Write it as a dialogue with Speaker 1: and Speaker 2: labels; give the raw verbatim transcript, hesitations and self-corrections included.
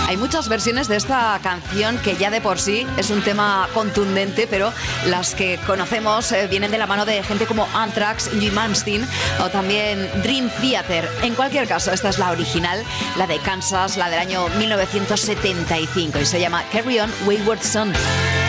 Speaker 1: Hay muchas versiones de esta canción que ya de por sí es un tema contundente, pero las que conocemos eh, vienen de la mano de gente como Anthrax, Jim Malmsteen o también Dream Theater. En cualquier caso, esta es la original, la de Kansas, la del año mil novecientos setenta y cinco, y se llama Carry On Wayward Son.